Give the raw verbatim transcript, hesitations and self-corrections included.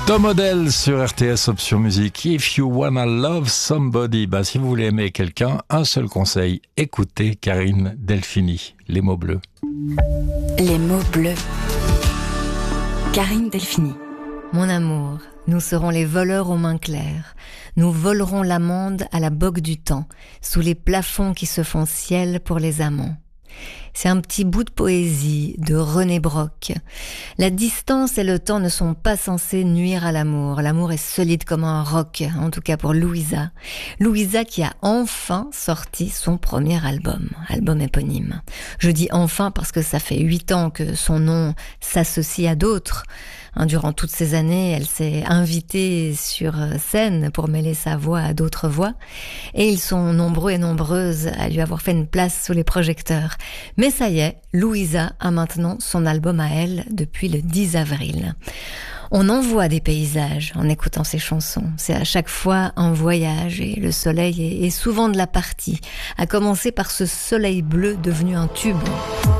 Tom Odell sur R T S Option Musique. If you wanna love somebody, bah si vous voulez aimer quelqu'un, un seul conseil, écoutez Karine Delphini. Les mots bleus. Les mots bleus. Karine Delphini. Mon amour, nous serons les voleurs aux mains claires. Nous volerons l'amande à la bogue du temps, sous les plafonds qui se font ciel pour les amants. C'est un petit bout de poésie de René Brock. La distance et le temps ne sont pas censés nuire à l'amour. L'amour est solide comme un roc, en tout cas pour Louisa. Louisa qui a enfin sorti son premier album, album éponyme. Je dis enfin parce que ça fait huit ans que son nom s'associe à d'autres. Durant toutes ces années, elle s'est invitée sur scène pour mêler sa voix à d'autres voix. Et ils sont nombreux et nombreuses à lui avoir fait une place sous les projecteurs. Mais ça y est, Louisa a maintenant son album à elle depuis le dix avril. On en voit des paysages en écoutant ses chansons. C'est à chaque fois un voyage et le soleil est souvent de la partie. À commencer par ce soleil bleu devenu un tube.